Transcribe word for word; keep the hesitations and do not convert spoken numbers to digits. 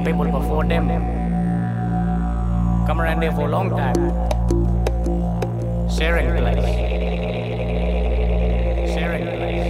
people before them come around there for a long time, sharing place.